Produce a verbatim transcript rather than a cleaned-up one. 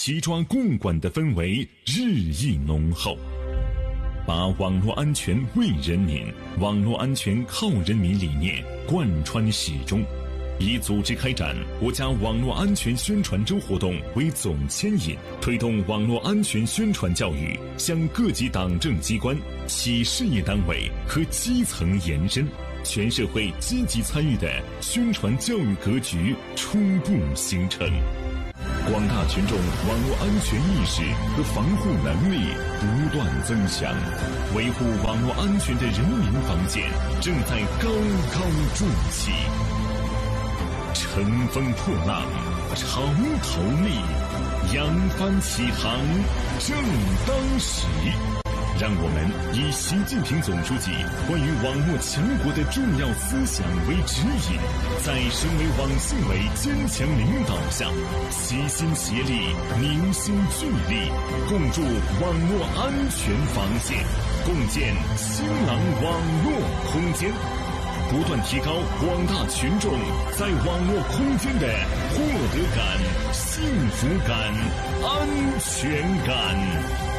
七抓共管的氛围日益浓厚。把网络安全为人民、网络安全靠人民理念贯穿始终，以组织开展国家网络安全宣传周活动为总牵引，推动网络安全宣传教育向各级党政机关、企事业单位和基层延伸，全社会积极参与的宣传教育格局初步形成。广大群众网络安全意识和防护能力不断增强，维护网络安全的人民防线正在高高筑起。乘风破浪，潮头立，扬帆起航，正当时。让我们以习近平总书记关于网络强国的重要思想为指引，在省委网信委坚强领导下，齐心协力，凝心聚力，共筑网络安全防线，共建新朗网络空间，不断提高广大群众在网络空间的获得感、幸福感、安全感。